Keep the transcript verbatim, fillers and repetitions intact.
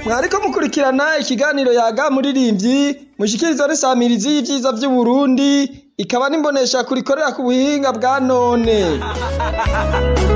mwariko mukurikirana ikiganiro Yaga Muririmvyi mushikirizwa n'isamirizi y'ivyiza vy'Uburundi ikaba n'imbonesha kurikorera ku buhinga bwa none.